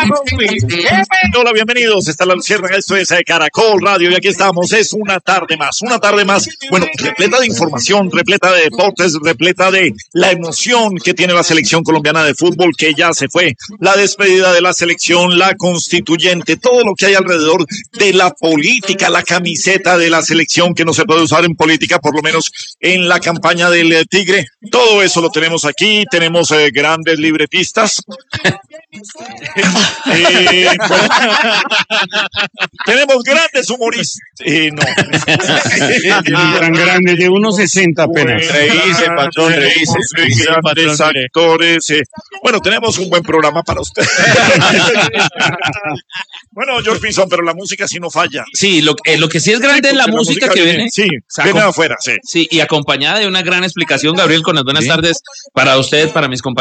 Hola, bienvenidos. Está la Luciérnaga, esto es Caracol Radio y aquí estamos. Es una tarde más. Bueno, repleta de información, repleta de deportes, repleta de la emoción que tiene la selección colombiana de fútbol, que ya se fue, la despedida de la selección, la constituyente, todo lo que hay alrededor de la política, la camiseta de la selección que no se puede usar en política, por lo menos en la campaña del Tigre. Todo eso lo tenemos aquí. Tenemos grandes libretistas. Bueno, tenemos grandes humoristas. No. Tan grande, de 1.60 apenas. Reíse, patrón, reíse. Grandes actores. Bueno, tenemos un buen programa para usted. Bueno, George Pinzón, pero la música sí no falla. Sí, lo que sí es grande es la música que viene. Sí, viene afuera, sí. Sí, y acompañada de una gran explicación, Gabriel, con las buenas tardes para usted, para mis compañeros.